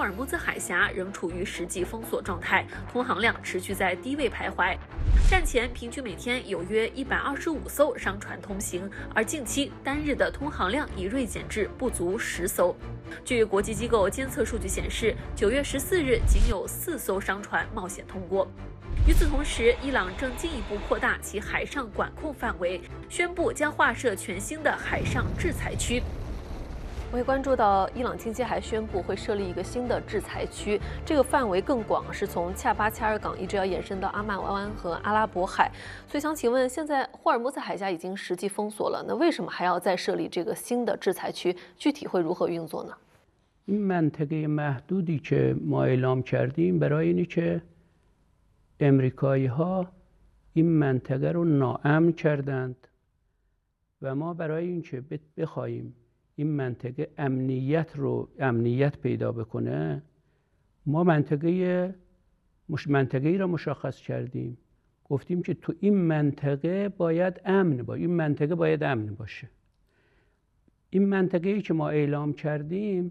尔木兹海峡仍处于实际封锁状态，通航量持续在低位徘徊。战前平均每天有约125艘商船通行，而近期单日的通航量已锐减至不足10艘。据国际机构监测数据显示，9月14日仅有4艘商船冒险通过。与此同时，伊朗正进一步扩大其海上管控范围，宣布将划设全新的海上制裁区。我也关注到，伊朗近期还宣布会设立一个新的制裁区，这个范围更广，是从恰巴恰尔港一直要延伸到阿曼湾和阿拉伯海。所以想请问，现在霍尔木兹海峡已经实际封锁了，那为什么还要再设立这个新的制裁区？具体会如何运作呢？ این منطقه محدودی که ما اعلام کردیم برای اینه که امریکایی‌ها این منطقه رو ناامن کردند و ما برای اینکه بخوایم این منطقه امنیت پیدا بکنه ما منطقه‌ای را مشخص کردیم، گفتیم که تو این منطقه باید امن باشه، این منطقه باید امن باشه. این منطقه‌ای که ما اعلام کردیم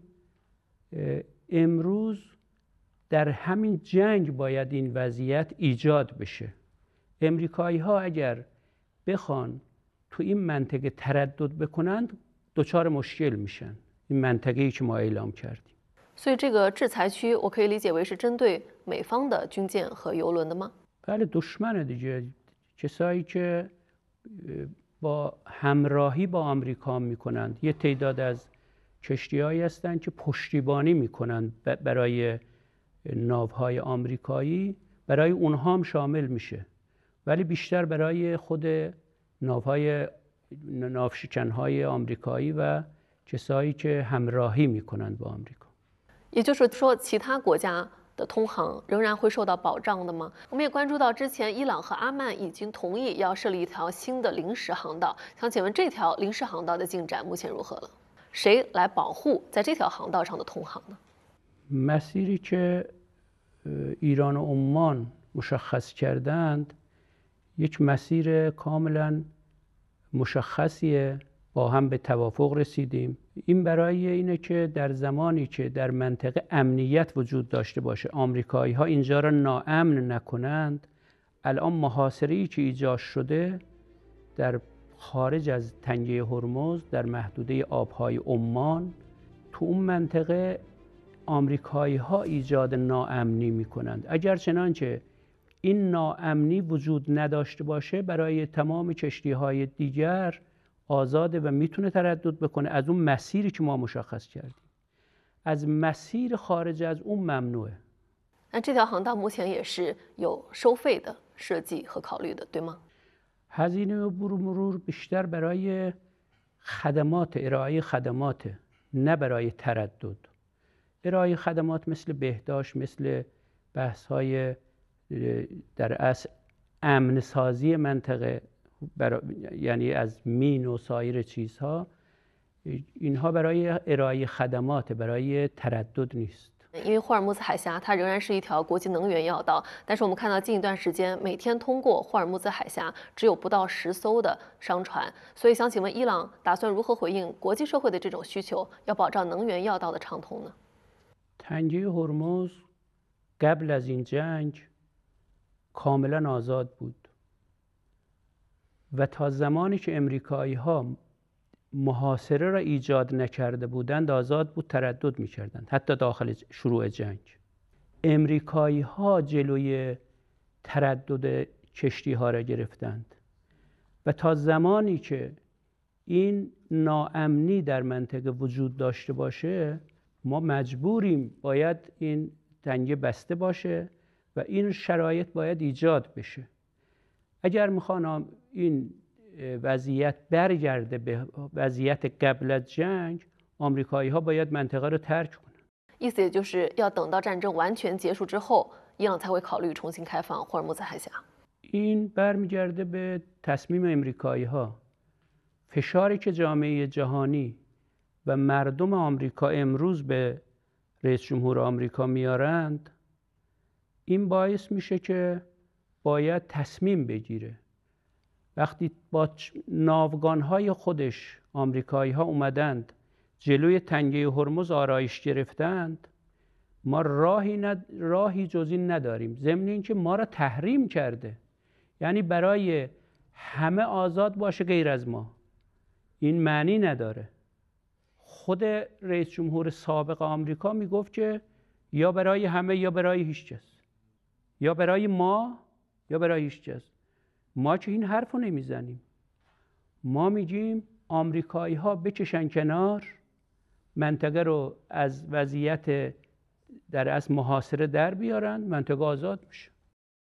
امروز در همین جنگ باید این وضعیت ایجاد بشه. امریکایی‌ها اگر بخوان تو این منطقه تردد بکنند دچار مشکل میشن. این منطقه‌ای که ما اعلام کردیم. 所以这个制裁区我可以理解为是针对美方的军舰和油轮的吗？ بله دشمنه دیگه، کسایی که با همراهی با آمریکا میکنند. یه تعداد از کشتی‌هایی هستند که پشتیبانی میکنند برای ناوهای آمریکایی، برای اونها هم شامل میشه، ولی بیشتر برای خود ناوشکنهای آمریکایی و کسایی که همراهی میکنند با آمریکا. 也就是说，其他国家的通航仍然会受到保障的吗？我们也关注到，之前伊朗和阿曼已经同意要设立一条新的临时航道，想请问这条临时航道的进展目前如何了？谁来保护在这条航道上的通航呢？ مسیری که ایران و عمان مشخص کردند یک مسیر کاملا مشخصیه، با هم به توافق رسیدیم. این برای اینه که در زمانی که در منطقه امنیت وجود داشته باشه، آمریکایی ها اینجا را ناامن نکنند. الان محاصره‌ای که ایجاد شده در خارج از تنگه هرمز در محدوده آبهای عمان، تو اون منطقه آمریکایی ها ایجاد ناامنی میکنند. اگر چنانچه این ناامنی وجود نداشته باشه، برای تمام کشتی های دیگر آزاده و میتونه تردد بکنه از اون مسیری که ما مشخص کردیم. از مسیر خارج از اون ممنوعه. 那这条航道目前也是有收费的设计和考虑的，对吗？ هزینه مرور بیشتر برای خدمات، ارائه خدمات، نه برای تردد. ارائه خدمات مثل بهداشت، مثل بحث‌های در اصل امن سازی منطقه، یعنی از مین و سایر چیزها، اینها برای ارائه خدمات، برای تردد نیست. 因为霍尔木兹海峡它仍然是一条国际能源要道，但是我们看到近一段时间每天通过霍尔木兹海峡只有不到10艘的商船，所以想请问伊朗打算如何回应国际社会的这种需求，要保障能源要道的畅通呢？ تنگه هرمز قبل از این جنگ کاملا آزاد بود و تا زمانی که امریکایی ها محاصره را ایجاد نکرده بودند آزاد بود، تردد می‌کردند حتی داخل شروع جنگ. امریکایی ها جلوی تردد کشتی ها را گرفتند و تا زمانی که این ناامنی در منطقه وجود داشته باشه ما مجبوریم باید این تنگه بسته باشه و این شرایط باید ایجاد بشه. اگر میخوان این وضعیت برگرده به وضعیت قبل از جنگ، آمریکایی ها باید منطقه رو ترک کنن. 意思也就是要等到战争完全结束之后，伊朗才会考虑重新开放霍尔木兹海峡。 این برمیگرده به تصمیم امریکایی ها. فشاری که جامعه جهانی و مردم آمریکا امروز به رئیس جمهور آمریکا میارند، این باعث میشه که باید تصمیم بگیره. وقتی با ناوگانهای خودش آمریکایی ها اومدند جلوی تنگه هرمز آرایش گرفتند، ما راهی جز این نداریم. ضمن اینکه ما را تحریم کرده، یعنی برای همه آزاد باشه غیر از ما. این معنی نداره. خود رئیس جمهور سابق آمریکا میگفت که یا برای همه یا برای هیچ کس، یا برای ما یا برای هیچ کس. ما که این حرف رو نمیزنیم. ما میگیم آمریکایی ها بکشن کنار، منطقه رو از وضعیت در اصل محاصره در بیارن، منطقه آزاد میشه.